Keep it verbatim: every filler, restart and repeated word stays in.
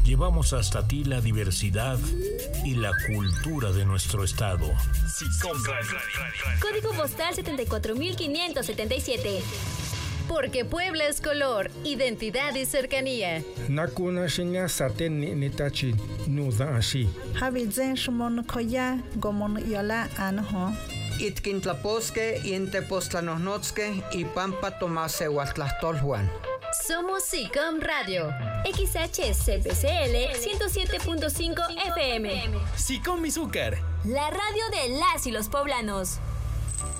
llevamos hasta ti la diversidad y la cultura de nuestro estado. SICOM Radio. Código postal setenta y cuatro mil quinientos setenta y siete. Porque Puebla es color, identidad y cercanía. Nakuna shinya saten ni nitachi nuda ashi. Habizen shumon koya gomon yola anho. Itkintlaposque y Entepoztlanohnotske y Pampa Tomase Huatlastolhuan. Somos SICOM Radio. X H C P C L ciento siete punto cinco F M. SICOM Izúcar. La radio de las y los poblanos.